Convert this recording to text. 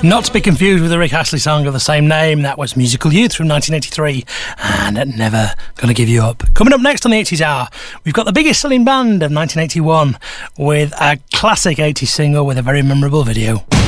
Not to be confused with the Rick Astley song of the same name. That was Musical Youth from 1983 and Never Gonna Give You Up. Coming up next on the 80s Hour, we've got the biggest selling band of 1981 with a classic 80s single with a very memorable video.